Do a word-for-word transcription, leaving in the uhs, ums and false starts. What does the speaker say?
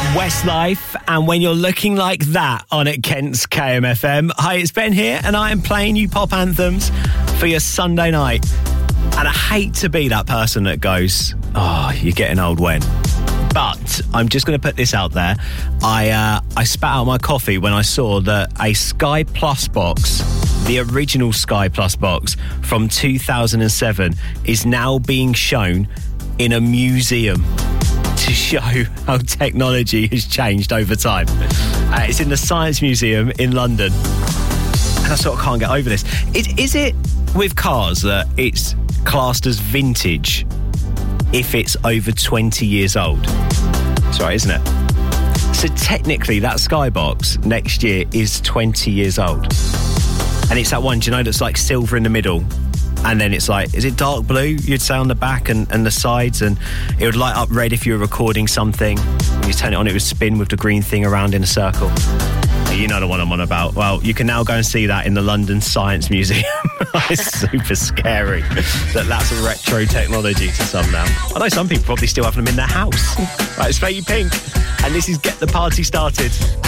Westlife, and When You're Looking Like That on at Kent's K M F M. Hi, it's Ben here, and I am playing you pop anthems for your Sunday night. And I hate to be that person that goes, oh, you're getting old when. But I'm just going to put this out there. I uh, I spat out my coffee when I saw that a Sky Plus box, the original Sky Plus box from two thousand seven, is now being shown in a museum to show how technology has changed over time. Uh, it's in the Science Museum in London. And I sort of can't get over this. Is, is it with cars that it's classed as vintage if it's over twenty years old? That's right, isn't it? So technically that Skybox next year is twenty years old. And it's that one, do you know, that's like silver in the middle. And then it's like, is it dark blue? You'd say on the back and, and the sides, and it would light up red if you were recording something. When you turn it on, it would spin with the green thing around in a circle. You know the one I'm on about. Well, you can now go and see that in the London Science Museum. It's super scary that that's retro technology to some now. I know some people probably still have them in their house. Right, it's Fady Pink, and this is Get the Party Started.